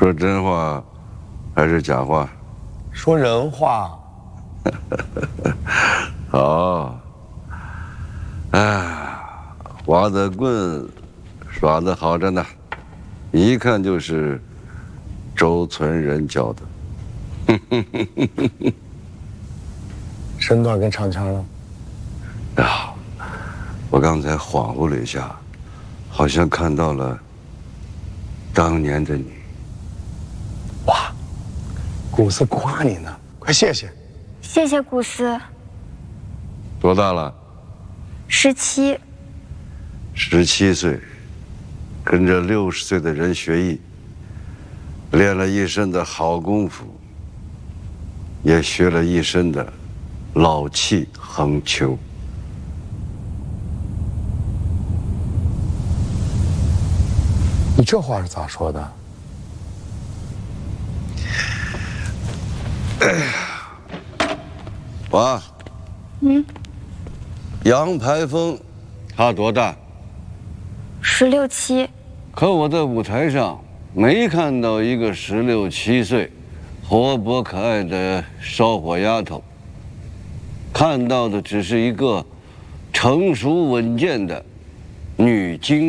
说真话还是假话？ 说人话。 好。花子棍耍得好着呢，一看就是周村人教的。 身段跟唱腔呢？ 我刚才恍惚了一下，好像看到了当年的你。 哇，古斯夸你呢，快谢谢。 谢谢古斯。 多大了 17。 17岁，跟着60岁的人学艺，练了一身的好功夫，也学了一身的老气横秋。 你这话是咋说的？ 娃，杨排风，他多大 16、7。 可我在舞台上没看到一个16、17岁活泼可爱的烧火丫头，看到的只是一个成熟稳健的女精。